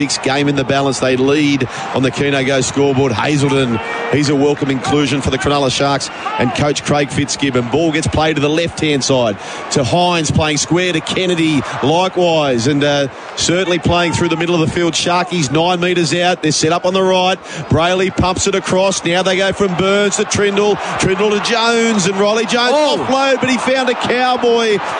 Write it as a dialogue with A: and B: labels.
A: Game in the balance. They lead on the Keno Go scoreboard. Hazelden, he's a welcome inclusion for the Cronulla Sharks, and coach Craig Fitzgibbon. Ball gets played to the left-hand side to Hines, playing square to Kennedy likewise, and certainly playing through the middle of the field. Sharkies 9 metres out. They're set up on the right. Brayley pumps it across. Now they go from Burns to Trindle to Jones, and Riley Jones offload, but he found a Cowboy